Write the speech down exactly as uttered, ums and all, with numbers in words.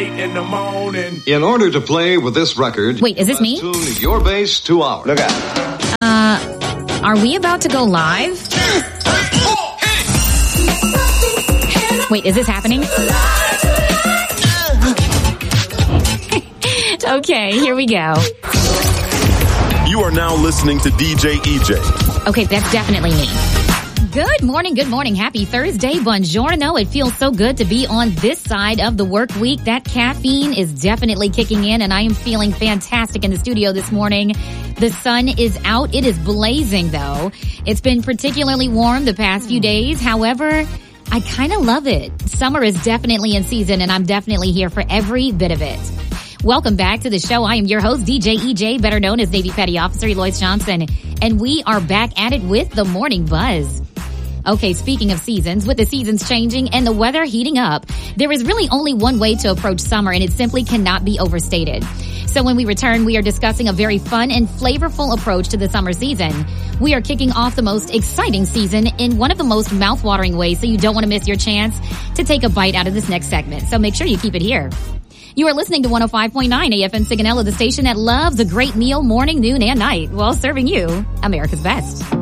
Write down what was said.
eight in the morning. In order to play with this record, wait, is this me? Tune your bass to ours. Look out. Uh, are we about to go live? Wait, is this happening? Okay, here we go. You are now listening to D J E J. Okay, that's definitely me. Good morning, good morning. Happy Thursday. Buongiorno. It feels so good to be on this side of the work week. That caffeine is definitely kicking in, and I am feeling fantastic in the studio this morning. The sun is out. It is blazing, though. It's been particularly warm the past few days. However, I kind of love it. Summer is definitely in season, and I'm definitely here for every bit of it. Welcome back to the show. I am your host, D J E J, better known as Navy Petty Officer Eloise Johnson, and we are back at it with the Morning Buzz. Okay, speaking of seasons, with the seasons changing and the weather heating up, there is really only one way to approach summer, and it simply cannot be overstated. So when we return, we are discussing a very fun and flavorful approach to the summer season. We are kicking off the most exciting season in one of the most mouth-watering ways, so you don't want to miss your chance to take a bite out of this next segment. So make sure you keep it here. You are listening to one oh five point nine A F M Sigonella, the station that loves a great meal morning, noon, and night while serving you America's best.